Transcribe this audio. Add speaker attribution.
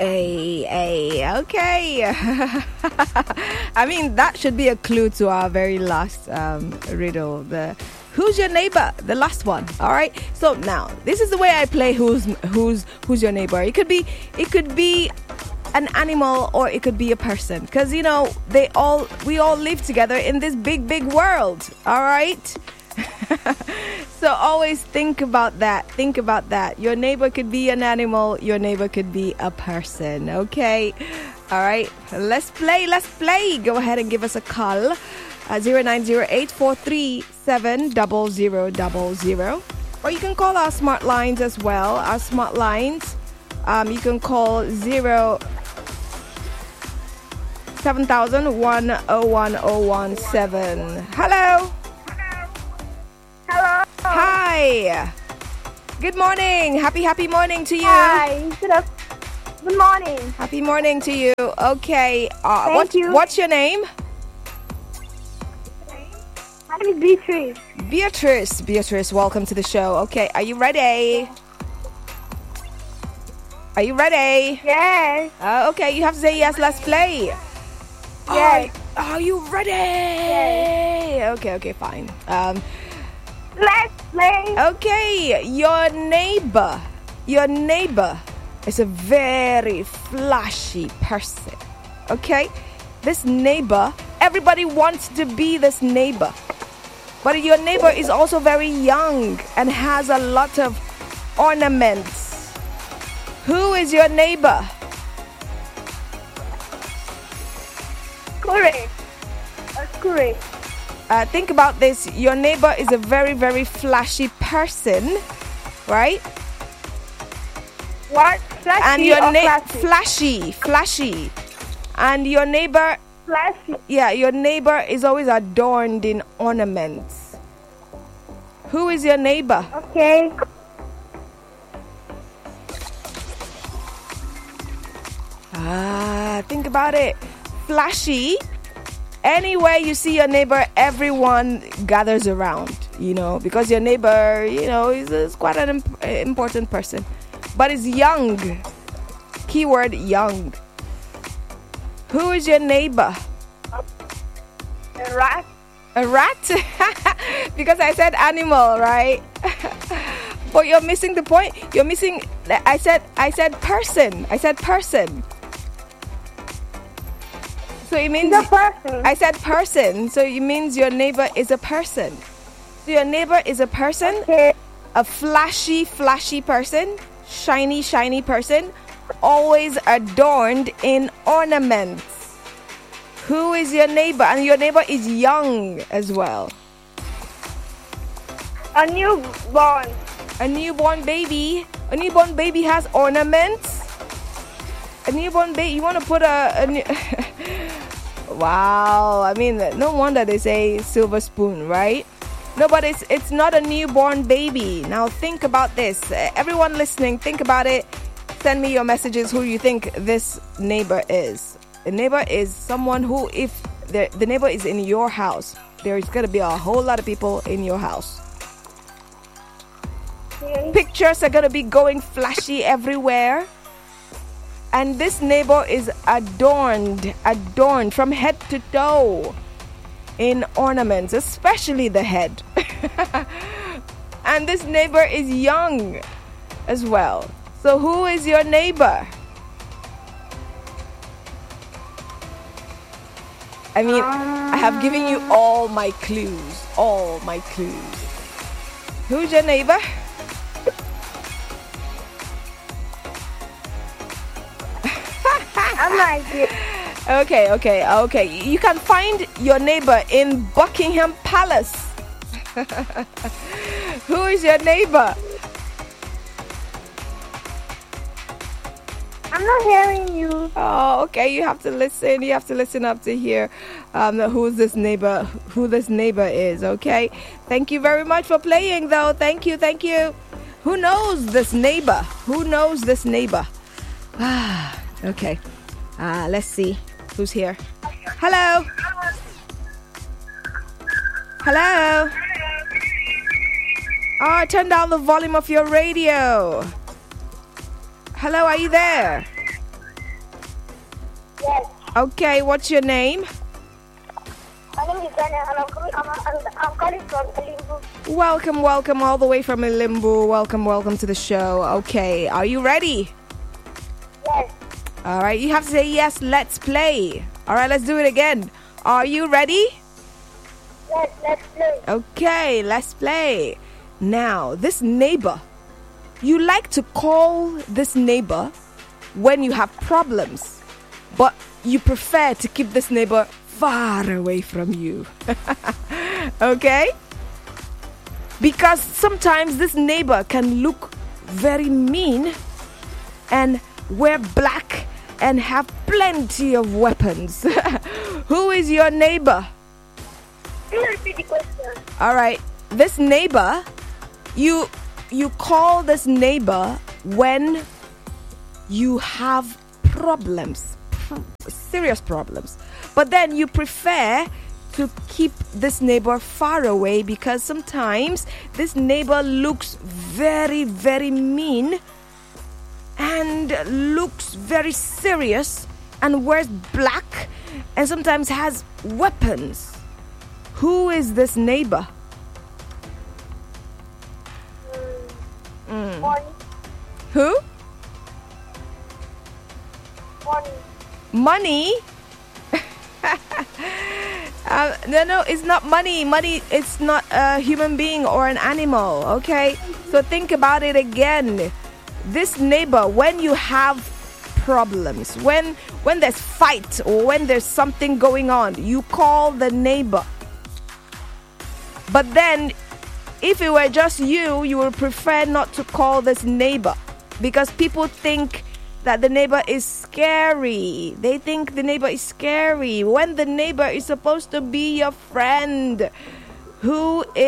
Speaker 1: Okay. I mean, that should be a clue to our very last riddle. Who's your neighbor? The last one. All right. So now, this is the way I play. Who's your neighbor? It could be an animal, or it could be a person. Because we all live together in this big world. All right. So always think about that. Your neighbor could be an animal. Your neighbor could be a person. Okay. All right. Let's play. Go ahead and give us a call. 0908-437-0000. Or you can call our smart lines as well. Our smart lines. You can call 070101017. Hello.
Speaker 2: Hello.
Speaker 1: Hi. Good morning. Happy morning to you.
Speaker 2: Hi. Good morning.
Speaker 1: Happy morning to you. Okay.
Speaker 2: Thank you.
Speaker 1: What's your name?
Speaker 2: My name is Beatrice.
Speaker 1: Beatrice, welcome to the show. Okay. Are you ready?
Speaker 2: Yes.
Speaker 1: Okay. You have to say yes. Let's play.
Speaker 2: Yes.
Speaker 1: Are you ready?
Speaker 2: Yes.
Speaker 1: Okay. Fine.
Speaker 2: Let's play.
Speaker 1: Okay, your neighbor is a very flashy person. Okay, this neighbor, everybody wants to be this neighbor, but your neighbor is also very young and has a lot of ornaments. Who is your neighbor?
Speaker 2: Correct. That's correct.
Speaker 1: Think about this. Your neighbor is a very, very flashy person, right?
Speaker 2: What? Flashy
Speaker 1: And your
Speaker 2: flashy?
Speaker 1: flashy. And your neighbor,
Speaker 2: Flashy.
Speaker 1: yeah, your neighbor is always adorned in ornaments. Who is your neighbor?
Speaker 2: Okay.
Speaker 1: Think about it. Flashy. Anywhere you see your neighbor, everyone gathers around, because your neighbor, is quite an important person. But is young. Keyword young. Who is your neighbor?
Speaker 2: A rat.
Speaker 1: A rat? Because I said animal, right? But you're missing the point. You're missing. I said person. So it means
Speaker 2: a person.
Speaker 1: I said person. So it means your neighbor is a person. So your neighbor is a person.
Speaker 2: Okay.
Speaker 1: A flashy person. Shiny person. Always adorned in ornaments. Who is your neighbor? And your neighbor is young as well.
Speaker 2: A newborn.
Speaker 1: A newborn baby. A newborn baby has ornaments. A newborn baby. You want to put a new... Wow. I mean, no wonder they say silver spoon, right? No, but it's not a newborn baby. Now think about this. Everyone listening, think about it. Send me your messages who you think this neighbor is. The neighbor is someone who, if the neighbor is in your house, there's going to be a whole lot of people in your house.
Speaker 2: Okay.
Speaker 1: Pictures are going to be going flashy everywhere. And this neighbor is adorned from head to toe in ornaments, especially the head. And this neighbor is young as well. So who is your neighbor? I mean, I have given you all my clues. Who's your neighbor?
Speaker 2: I'm like it.
Speaker 1: Okay. You can find your neighbor in Buckingham Palace. Who is your neighbor?
Speaker 2: I'm not hearing you.
Speaker 1: Oh, okay. You have to listen. You have to listen up to hear who this neighbor is. Okay. Thank you very much for playing, though. Thank you. Who knows this neighbor? Okay. Let's see who's here. Hello. Turn down the volume of your radio. Hello, are you there?
Speaker 2: Yes.
Speaker 1: Okay, what's your name?
Speaker 2: My name is Daniel and I'm calling from Limbu.
Speaker 1: Welcome all the way from Ilimbu. Welcome to the show. Okay, are you ready?
Speaker 2: Yes.
Speaker 1: All right, you have to say yes, let's play. All right, let's do it again. Are you ready?
Speaker 2: Yes, let's play.
Speaker 1: Okay, let's play. Now, this neighbor, you like to call this neighbor when you have problems, but you prefer to keep this neighbor far away from you. Okay? Because sometimes this neighbor can look very mean and wear black and have plenty of weapons. Who is your neighbor?
Speaker 2: Can you repeat the question?
Speaker 1: All right, this neighbor, you call this neighbor when you have problems, serious problems, but then you prefer to keep this neighbor far away because sometimes this neighbor looks very, very mean and looks very serious and wears black and sometimes has weapons. Who is this neighbor?
Speaker 2: Money.
Speaker 1: Who?
Speaker 2: Money.
Speaker 1: Money? No, it's not money. Money, it's not a human being or an animal, okay? So think about it again. This neighbor, when you have problems, when there's fight or when there's something going on, you call the neighbor. But then, if it were just you would prefer not to call this neighbor because people think that the neighbor is scary. They think the neighbor is scary when the neighbor is supposed to be your friend. Who is